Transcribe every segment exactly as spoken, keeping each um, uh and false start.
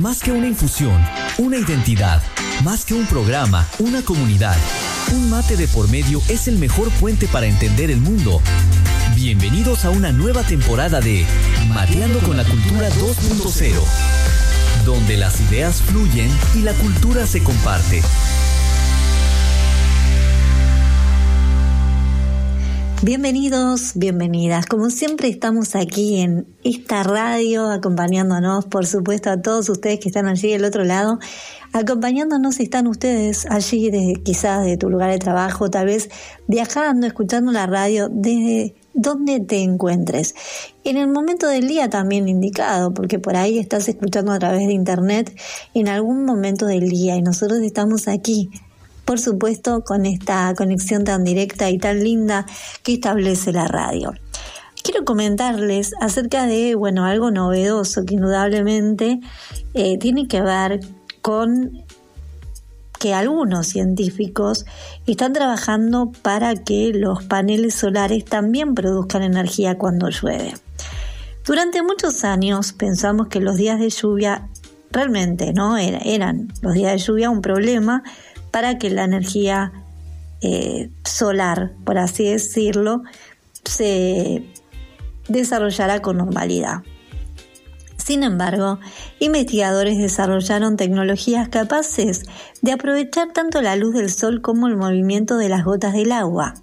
Más que una infusión, una identidad. Más que un programa, una comunidad. Un mate de por medio es el mejor puente para entender el mundo. Bienvenidos a una nueva temporada de Mateando con la Cultura dos punto cero, donde las ideas fluyen y la cultura se comparte. Bienvenidos, bienvenidas. Como siempre estamos aquí en esta radio acompañándonos, por supuesto, a todos ustedes que están allí del otro lado. Acompañándonos están ustedes allí de, quizás de tu lugar de trabajo, tal vez viajando, escuchando la radio desde donde te encuentres. En el momento del día también indicado, porque por ahí estás escuchando a través de internet en algún momento del día y nosotros estamos aquí, por supuesto, con esta conexión tan directa y tan linda que establece la radio. Quiero comentarles acerca de, bueno, algo novedoso que indudablemente eh, tiene que ver con que algunos científicos están trabajando para que los paneles solares también produzcan energía cuando llueve. Durante muchos años pensamos que los días de lluvia realmente no Era, eran los días de lluvia un problema para que la energía eh, solar, por así decirlo, se desarrollara con normalidad. Sin embargo, investigadores desarrollaron tecnologías capaces de aprovechar tanto la luz del sol como el movimiento de las gotas del agua.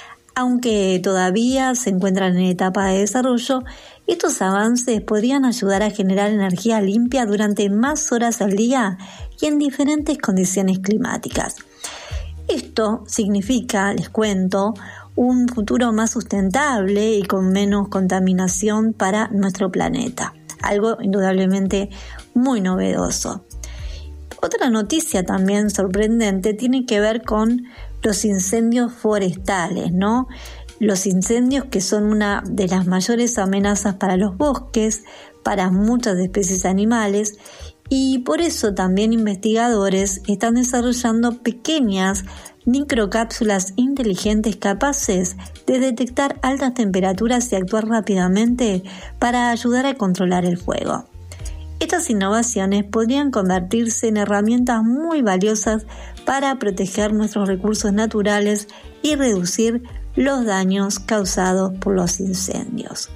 Aunque todavía se encuentran en etapa de desarrollo, estos avances podrían ayudar a generar energía limpia durante más horas al día y en diferentes condiciones climáticas. Esto significa, les cuento, un futuro más sustentable y con menos contaminación para nuestro planeta. Algo indudablemente muy novedoso. Otra noticia también sorprendente tiene que ver con los incendios forestales, ¿no? Los incendios que son una de las mayores amenazas para los bosques, para muchas especies animales, y por eso también investigadores están desarrollando pequeñas microcápsulas inteligentes capaces de detectar altas temperaturas y actuar rápidamente para ayudar a controlar el fuego. Estas innovaciones podrían convertirse en herramientas muy valiosas para proteger nuestros recursos naturales y reducir los daños causados por los incendios.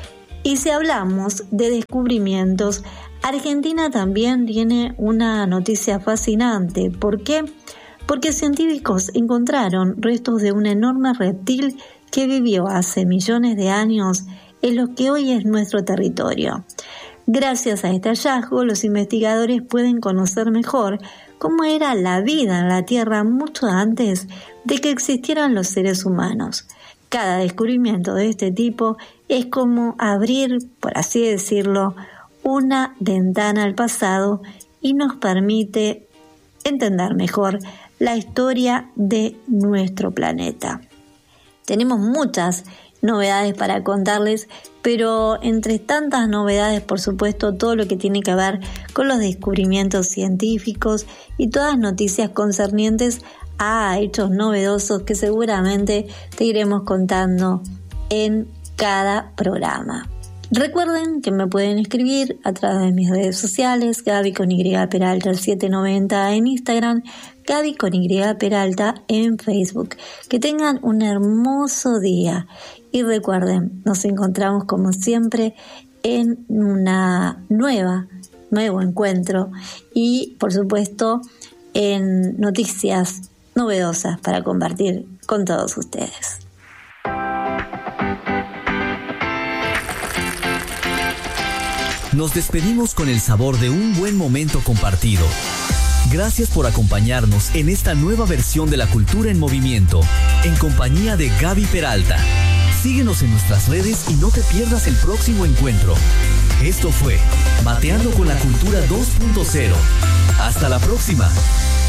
Y si hablamos de descubrimientos, Argentina también tiene una noticia fascinante. ¿Por qué? Porque científicos encontraron restos de un enorme reptil que vivió hace millones de años en lo que hoy es nuestro territorio. Gracias a este hallazgo, los investigadores pueden conocer mejor cómo era la vida en la Tierra mucho antes de que existieran los seres humanos. Cada descubrimiento de este tipo es como abrir, por así decirlo, una ventana al pasado y nos permite entender mejor la historia de nuestro planeta. Tenemos muchas novedades para contarles, pero entre tantas novedades, por supuesto, todo lo que tiene que ver con los descubrimientos científicos y todas noticias concernientes a hechos novedosos que seguramente te iremos contando en cada programa. Recuerden que me pueden escribir a través de mis redes sociales, Gaby con Y Peralta siete noventa en Instagram, Gaby con Y Peralta en Facebook. Que tengan un hermoso día y recuerden, nos encontramos como siempre en una nueva, nuevo encuentro y por supuesto en noticias novedosas para compartir con todos ustedes. Nos despedimos con el sabor de un buen momento compartido. Gracias por acompañarnos en esta nueva versión de La Cultura en Movimiento, en compañía de Gaby Peralta. Síguenos en nuestras redes y no te pierdas el próximo encuentro. Esto fue Mateando con la Cultura dos punto cero. Hasta la próxima.